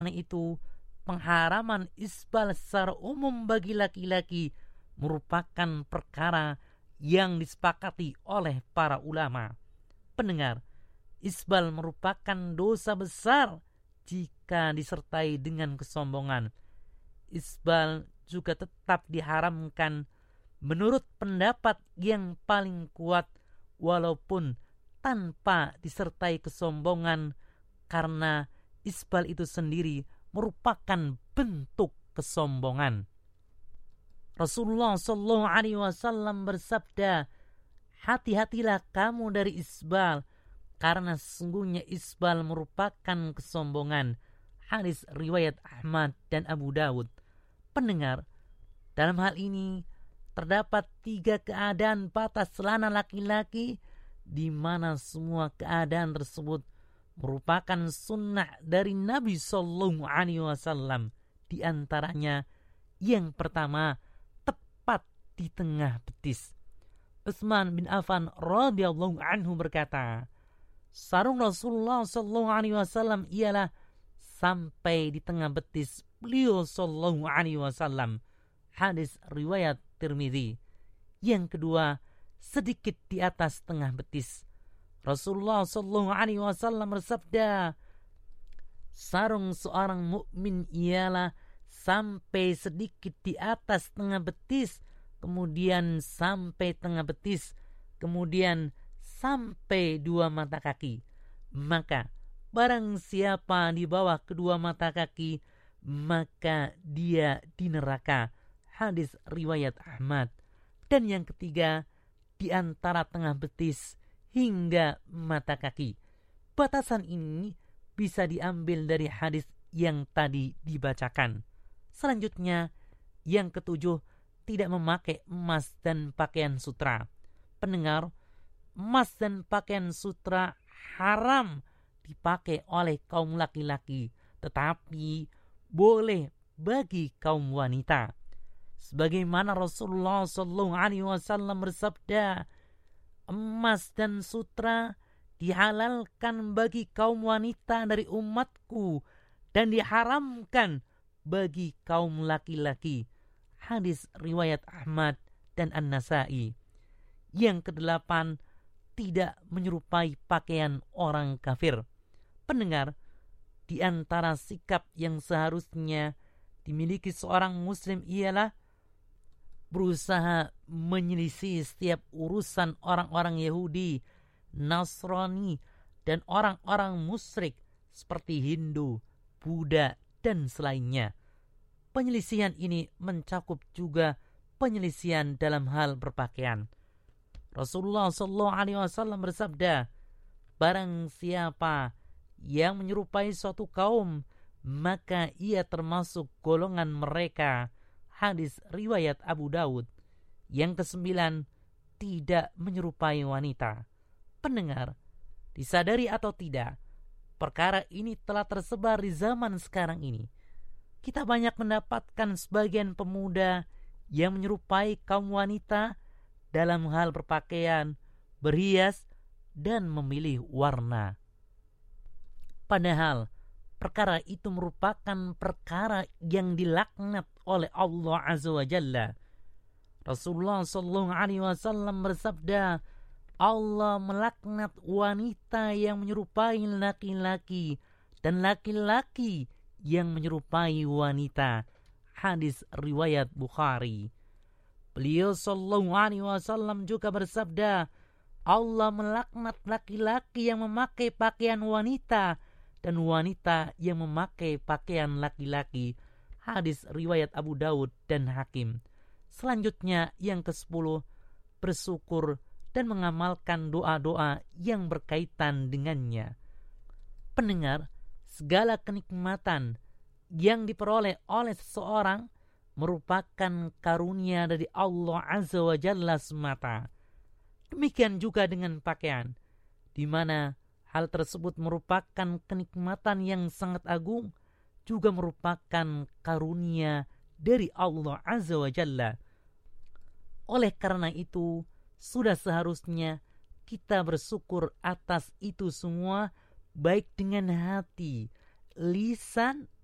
Karena itu, pengharaman isbal secara umum bagi laki-laki merupakan perkara yang disepakati oleh para ulama. Pendengar, isbal merupakan dosa besar jika disertai dengan kesombongan. Isbal juga tetap diharamkan menurut pendapat yang paling kuat walaupun tanpa disertai kesombongan, karena isbal itu sendiri merupakan bentuk kesombongan. Rasulullah sallallahu alaihi wasallam bersabda, "Hati-hatilah kamu dari isbal, karena sesungguhnya isbal merupakan kesombongan." Hadis riwayat Ahmad dan Abu Dawud. Pendengar, dalam hal ini terdapat 3 keadaan batas celana laki-laki di mana semua keadaan tersebut merupakan sunnah dari Nabi Sallallahu Alaihi Wasallam. Di antaranya, yang pertama, tepat di tengah betis. Utsman bin Affan radhiyallahu anhu berkata, sarung Rasulullah Sallallahu Alaihi Wasallam ialah sampai di tengah betis beliau Sallallahu Alaihi Wasallam. Hadis riwayat Tirmidzi. Yang kedua, sedikit di atas tengah betis. Rasulullah Sallallahu Alaihi Wasallam bersabda, sarung seorang mukmin ialah sampai sedikit di atas tengah betis, kemudian sampai tengah betis, kemudian sampai 2 mata kaki. Maka barang siapa di bawah kedua mata kaki, maka dia di neraka. Hadis riwayat Ahmad. Dan yang ketiga, di antara tengah betis hingga mata kaki. Batasan ini bisa diambil dari hadis yang tadi dibacakan. Selanjutnya, yang ketujuh, tidak memakai emas dan pakaian sutra. Pendengar, emas dan pakaian sutra haram dipakai oleh kaum laki-laki, tetapi boleh bagi kaum wanita. Sebagaimana Rasulullah Sallallahu Alaihi Wasallam bersabda, emas dan sutra dihalalkan bagi kaum wanita dari umatku dan diharamkan bagi kaum laki-laki. Hadis riwayat Ahmad dan An-Nasai. Yang kedelapan, tidak menyerupai pakaian orang kafir. Pendengar, di antara sikap yang seharusnya dimiliki seorang muslim ialah berusaha menyelisih setiap urusan orang-orang Yahudi, Nasrani, dan orang-orang musyrik seperti Hindu, Buddha, dan selainnya. Penyelisihan ini mencakup juga penyelisihan dalam hal berpakaian. Rasulullah Sallallahu Alaihi Wasallam bersabda, barang siapa yang menyerupai suatu kaum, maka ia termasuk golongan mereka. Hadis riwayat Abu Dawud. Yang kesembilan, tidak menyerupai wanita. Pendengar, disadari atau tidak, perkara ini telah tersebar di zaman sekarang ini. Kita banyak mendapatkan sebagian pemuda yang menyerupai kaum wanita dalam hal berpakaian, berhias, dan memilih warna. Padahal perkara itu merupakan perkara yang dilaknat oleh Allah Azza wa Jalla. Rasulullah Sallallahu Alaihi Wasallam bersabda, Allah melaknat wanita yang menyerupai laki-laki dan laki-laki yang menyerupai wanita. Hadis riwayat Bukhari. Beliau Sallallahu Alaihi Wasallam juga bersabda, Allah melaknat laki-laki yang memakai pakaian wanita dan wanita yang memakai pakaian laki-laki. Hadis riwayat Abu Daud dan Hakim. Selanjutnya yang ke-10, bersyukur dan mengamalkan doa-doa yang berkaitan dengannya. Pendengar, segala kenikmatan yang diperoleh oleh seseorang merupakan karunia dari Allah Azza wa Jalla semata. Demikian juga dengan pakaian, di mana hal tersebut merupakan kenikmatan yang sangat agung, juga merupakan karunia dari Allah Azza wa Jalla. Oleh karena itu, sudah seharusnya kita bersyukur atas itu semua, baik dengan hati, lisan,